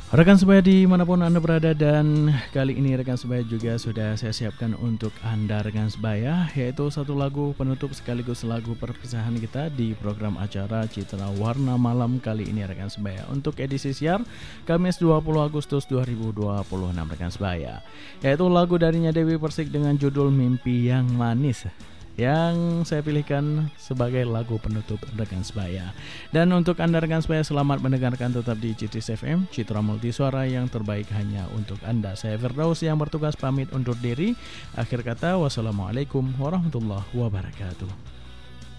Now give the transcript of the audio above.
Rekan sebaya dimanapun Anda berada, dan kali ini rekan sebaya juga sudah saya siapkan untuk Anda rekan sebaya, yaitu satu lagu penutup sekaligus lagu perpisahan kita di program acara Citra Warna Malam kali ini rekan sebaya, untuk edisi siar Kamis 20 Agustus 2026 rekan sebaya, yaitu lagu darinya Dewi Persik dengan judul Mimpi Yang Manis yang saya pilihkan sebagai lagu penutup rekan sebaya. Dan untuk Anda rekan sebaya, selamat mendengarkan tetap di Citis FM, Citra Multisuara yang terbaik hanya untuk Anda. Saya Firdaus yang bertugas pamit undur diri. Akhir kata, wassalamualaikum warahmatullahi wabarakatuh.